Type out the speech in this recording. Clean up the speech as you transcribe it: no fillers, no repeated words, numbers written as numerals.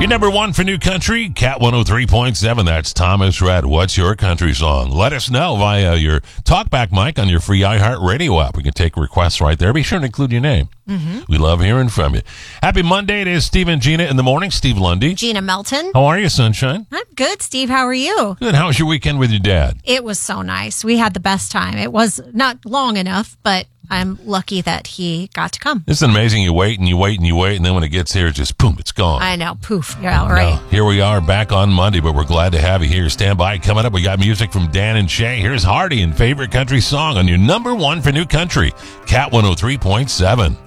Your number one for New Country, Cat 103.7. That's Thomas Rhett. What's your country song? Let us know via your talkback mic on your free iHeartRadio app. We can take requests right there. Be sure to include your name. We love hearing from you. Happy Monday. It is Steve and Gina in the morning. Steve Lundy. Gina Melton. How are you, sunshine? I'm good, Steve. How are you? Good. How was your weekend with your dad? It was so nice. We had the best time. It was not long enough, but I'm lucky that he got to come. Isn't it amazing? You wait and you wait and you wait, and then when it gets here, it's just boom, it's gone. I know. Poof. Yeah, right. Now, here we are back on Monday, but we're glad to have you here. Stand by. Coming up, we got music from Dan and Shay. Here's Hardy and Favorite Country Song on your number one for New Country, Cat 103.7.